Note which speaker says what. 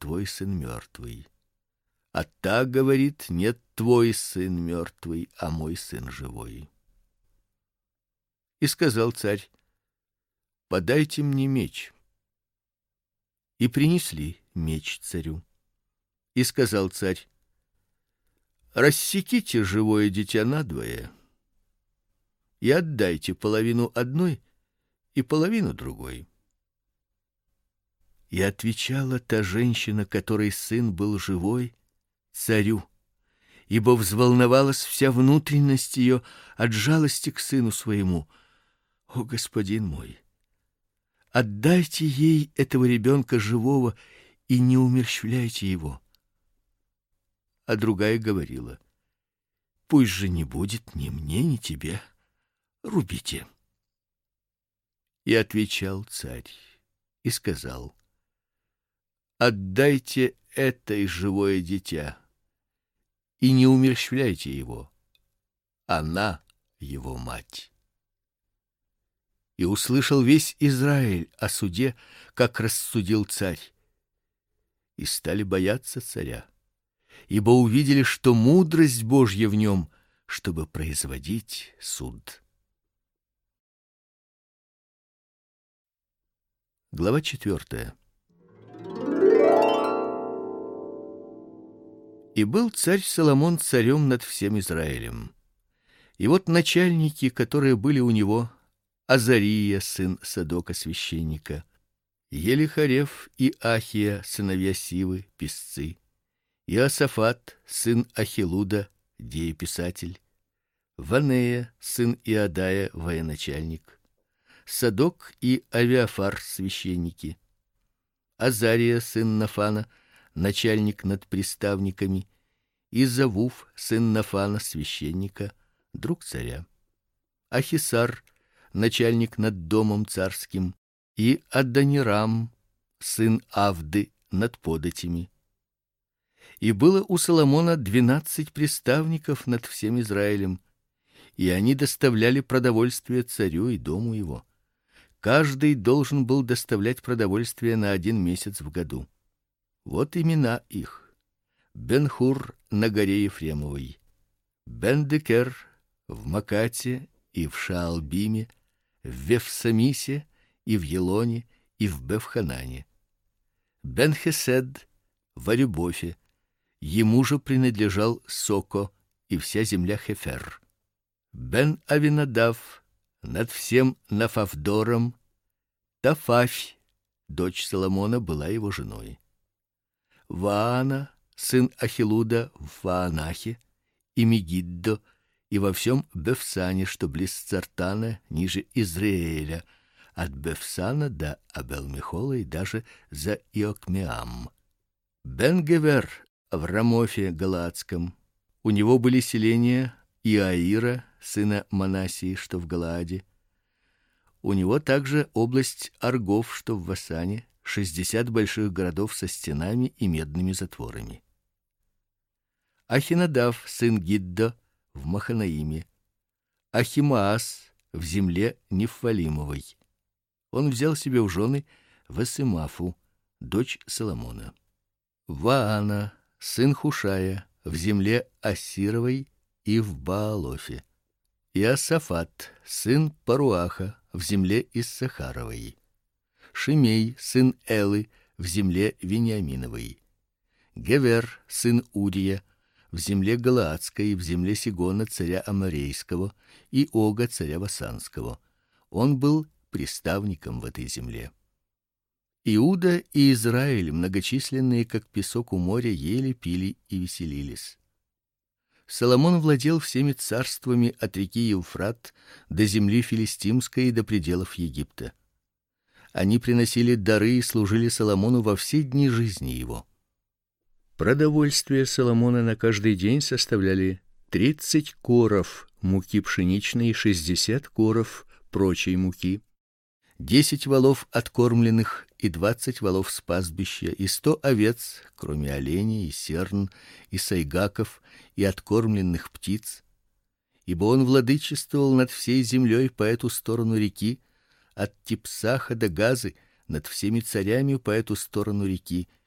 Speaker 1: твой сын мертвый. А та говорит: нет, твой сын мертвый, а мой сын живой. И сказал царь: подайте мне меч. И принесли меч царю. И сказал царь: рассеките живое дитя надвое и отдайте половину одной и половину другой. И отвечала та женщина, которой сын был живой, царю, ибо взволновалась вся внутренность ее от жалости к сыну своему: о, господин мой, отдайте ей этого ребенка живого и не умерщвляйте его. А другая говорила: пусть же не будет ни мне, ни тебе, рубите. И отвечал царь и сказал: отдайте этой живое дитя и не умерщвляйте его. Она его мать. И услышал весь Израиль о суде, как рассудил царь. И стали бояться царя, ибо увидели, что мудрость Божья в нем, чтобы производить суд. Глава 4. И был царь Соломон царем над всем Израилем. И вот начальники, которые были у него: Азария, сын Садока священника, Елихарев и Ахия, сыновья Сивы, писцы, Иосафат, сын Ахилуда, дееписатель, Ванея, сын Иадая, военачальник, Садок и Авиафар, священники, Азария, сын Нафана, начальник над приставниками, и Завуф, сын Нафана, священника, друг царя, Ахисар, начальник над домом царским, и Адонирам, сын Авды, над податями. И было у Соломона 12 приставников над всем Израилем, и они доставляли продовольствие царю и дому его. Каждый должен был доставлять продовольствие на 1 месяц в году. Вот имена их: Бен-Хур на горе Ефремовой, Бен-Декер в Макате и в Шаалбиме, в Вефсамисе и в Елоне и в Бефханане, Бен-Хесед в Арюбофе, ему же принадлежал Соко и вся земля Хефер, Бен-Авинадав над всем Нафавдором, Тафафь, дочь Соломона, была его женой, Ваана, сын Ахилуда, в Ваанахе, и Мегиддо, и во всем Бефсане, что близ Цартана, ниже Израиля, от Бефсана до Абел-Мехола и даже за Иокмеам. Бен-Гевер в Рамофе Галаадском. У него были селения Иаира, сына Манассии, что в Галааде. У него также область Аргов, что в Васане, 60 больших городов со стенами и медными затворами. Ахинадав, сын Гиддо, в Маханаиме, Ахимаас в земле Нефалимовой. Он взял себе в жены Васимафу, дочь Соломона. Ваана, сын Хушая, в земле Ассировой и в Баалофе. Иосафат, сын Паруаха, в земле Иссахаровой. Шимей, сын Элы, в земле Вениаминовой. Гевер, сын Урия, в земле Галаадской, в земле Сигона, царя Аморейского, и Ога, царя Васанского. Он был приставником в этой земле. Иуда и Израиль, многочисленные, как песок у моря, ели, пили и веселились. Соломон владел всеми царствами от реки Евфрат до земли филистимской и до пределов Египта. Они приносили дары и служили Соломону во все дни жизни его. Продовольствие Соломона на каждый день составляли 30 коров муки пшеничной и 60 коров прочей муки, 10 волов откормленных и 20 волов с пастбища, и 100 овец, кроме оленей и серн, и сайгаков, и откормленных птиц. Ибо он владычествовал над всей землей по эту сторону реки, от Типсаха до Газы, над всеми царями по эту сторону реки,